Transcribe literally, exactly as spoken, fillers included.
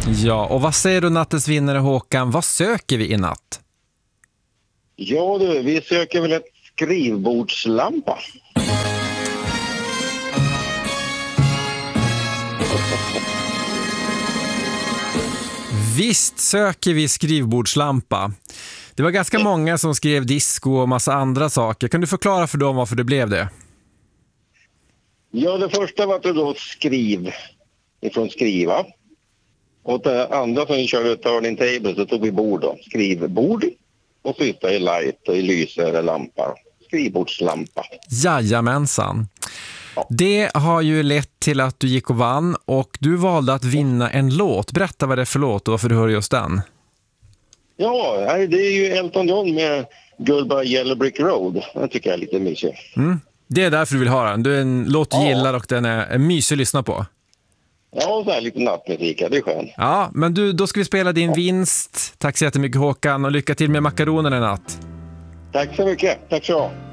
Ja, och vad säger du nattens vinnare Håkan? Vad söker vi i natt? Ja du, vi söker väl ett skrivbordslampa. Visst söker vi skrivbordslampa. Det var ganska många som skrev disco och massa andra saker. Kan du förklara för dem varför det blev det? Ja, det första var att det då skriv ifrån skriva. Och det andra som vi körde turning table så tog vi bord då. Skrivbord och så hittade i light och i lyse eller lampa. Skrivbordslampa. Jajamensan. Det har ju lett till att du gick och vann och du valde att vinna en låt. Berätta vad det är för låt och varför du hör just den. Ja, det är ju Elton John med Goodbye Yellow Brick Road. Den tycker jag är lite mysig. Mm. Det är därför du vill ha den. Du är en låt du Ja. gillar och den är mysig att lyssna på. Ja, så här lite nattmusik, det är skönt. Ja, men du, då ska vi spela din vinst. Tack så jättemycket Håkan och lycka till med makaronerna i natt. Tack så mycket, tack så mycket.